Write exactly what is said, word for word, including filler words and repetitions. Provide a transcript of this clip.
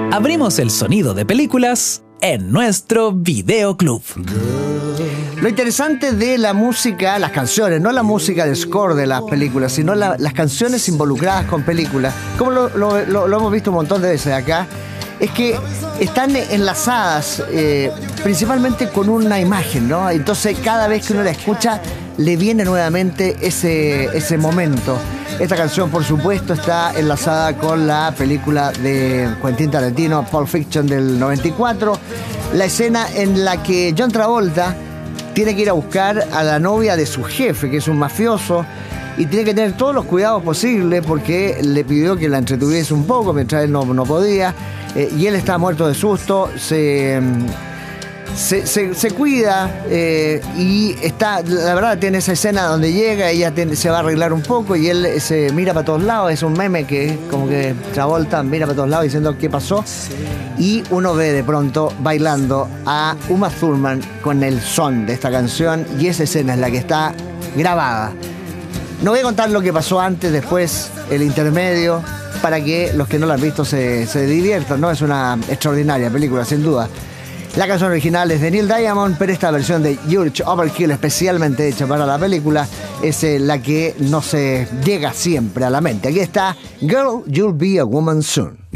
Abrimos el sonido de películas en nuestro videoclub. Lo interesante de la música, las canciones, no la música de score de las películas, sino la, las canciones involucradas con películas, como lo, lo, lo, lo hemos visto un montón de veces acá, es que están enlazadas eh, principalmente con una imagen, ¿no? Entonces cada vez que uno la escucha le viene nuevamente ese, ese momento. Esta canción, por supuesto, está enlazada con la película de Quentin Tarantino, Pulp Fiction, del noventa y cuatro. La escena en la que John Travolta tiene que ir a buscar a la novia de su jefe, que es un mafioso, y tiene que tener todos los cuidados posibles porque le pidió que la entretuviese un poco mientras él no, no podía. Eh, y él está muerto de susto, se... Se, se, se cuida eh, y está, la verdad, tiene esa escena donde llega, ella tiene, se va a arreglar un poco y él se mira para todos lados. Es un meme que es como que Travolta mira para todos lados diciendo qué pasó, y uno ve de pronto bailando a Uma Thurman con el son de esta canción, y esa escena es la que está grabada. No voy a contar lo que pasó antes, después, el intermedio, para que los que no la han visto se, se diviertan, ¿no? Es una extraordinaria película, sin duda. La canción original es de Neil Diamond, pero esta versión de Huge Overkill, especialmente hecha para la película, es eh, la que no se llega siempre a la mente. Aquí está Girl, You'll Be a Woman Soon.